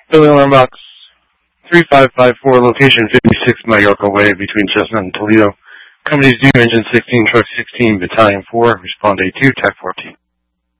Billy Alarm Box 3554, location 56 Mallorca Way between Chestnut and Toledo. Company's due engine 16, truck 16, battalion 4, respond A2, TAC 14.